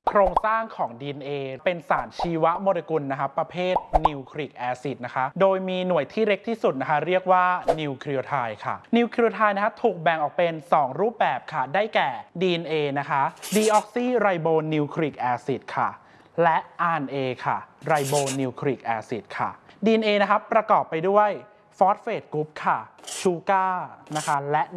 โครงสร้างของ DNA เป็นสารชีวโมเลกุลนะคะประเภทนิวคลีอิกแอซิดนะคะโดยมีหน่วยที่เล็กที่สุดนะคะเรียกว่านิวคลีโอไทด์ค่ะนิวคลีโอไทด์นะคะถูกแบ่งออกเป็น2รูปแบบค่ะได้แก่ DNA นะคะดีออกซิไรโบนิวคลีอิกแอซิดค่ะและ RNA ค่ะไรโบนิวคลีอิกแอซิดค่ะ DNA นะครับประกอบไปด้วยฟอสเฟตกรุ๊ปค่ะชูการ์นะคะและ